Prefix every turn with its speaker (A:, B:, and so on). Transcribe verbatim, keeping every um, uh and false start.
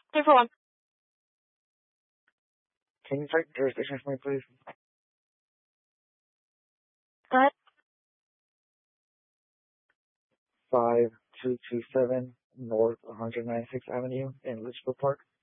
A: Two for one.
B: Can you check jurisdiction for me, please?
A: Go ahead.
B: five two two seven North one hundred ninety-sixth Avenue in Litchfield Park.